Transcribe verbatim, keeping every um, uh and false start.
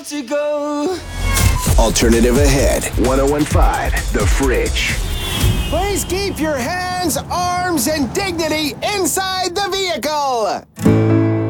To go. Alternative ahead. ten fifteen, The Fridge. Please keep your hands, arms, and dignity inside the vehicle.